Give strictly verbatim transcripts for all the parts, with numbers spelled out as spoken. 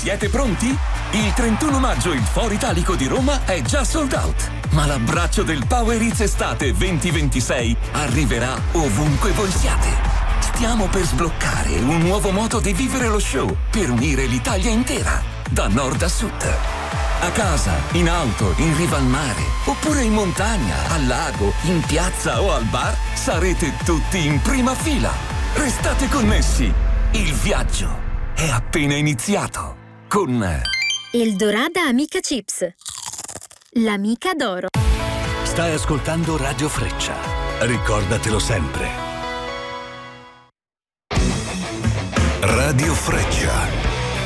Siete pronti? Il trentuno maggio il Foro Italico di Roma è già sold out, ma l'abbraccio del Power Hits Estate venti ventisei arriverà ovunque voi siate. Stiamo per sbloccare un nuovo modo di vivere lo show per unire l'Italia intera, da nord a sud. A casa, in auto, in riva al mare, oppure in montagna, al lago, in piazza o al bar, sarete tutti in prima fila. Restate connessi. Il viaggio è appena iniziato con Eldorado Amica Chips. L'amica d'oro. Stai ascoltando Radio Freccia. Ricordatelo sempre. Radio Freccia.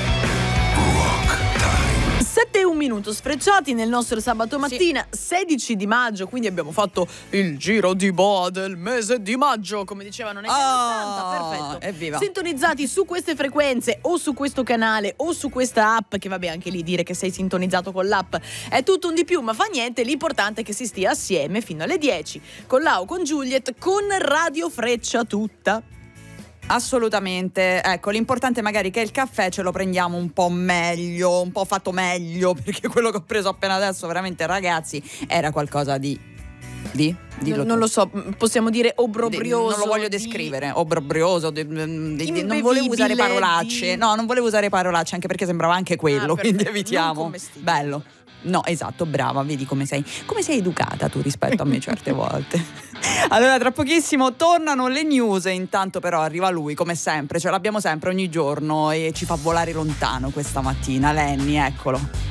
sette e un minuto sfrecciati nel nostro sabato mattina, sì. sedici di maggio, quindi abbiamo fatto il giro di boa del mese di maggio, come dicevano negli anni ottanta. Perfetto. Evviva. Sintonizzati su queste frequenze o su questo canale o su questa app, che vabbè, anche lì dire che sei sintonizzato con l'app è tutto un di più, ma fa niente, l'importante è che si stia assieme fino alle dieci con Lau, con Juliet, con Radio Freccia tutta. Assolutamente, ecco, l'importante magari che il caffè ce lo prendiamo un po' meglio, un po' fatto meglio, perché quello che ho preso appena adesso, veramente ragazzi, era qualcosa di... di? Non, non lo so, possiamo dire obbrobrioso. Di, non lo voglio descrivere, di... obbrobrioso, di, di, di, non volevo usare Imbevibile, parolacce, di... no, non volevo usare parolacce, anche perché sembrava anche quello, Ah, quindi perfetto. evitiamo. Bello. No, esatto, brava, vedi come sei come sei educata tu rispetto a me certe volte. Allora, tra pochissimo tornano le news, e intanto però arriva lui, come sempre, ce l'abbiamo sempre ogni giorno e ci fa volare lontano questa mattina, Lenny, eccolo.